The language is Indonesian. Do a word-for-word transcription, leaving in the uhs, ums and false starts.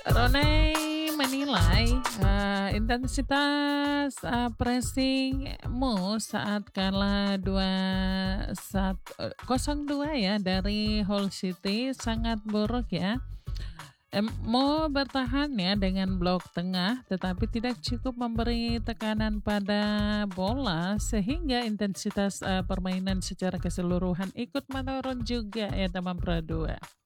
Roney menilai eh, intensitas eh, pressingmu saat kalah dua satu kosong dua ya dari Hull City sangat buruk ya. Em, mau bertahan ya dengan blok tengah, tetapi tidak cukup memberi tekanan pada bola sehingga intensitas eh, permainan secara keseluruhan ikut menurun juga ya teman Pro dua.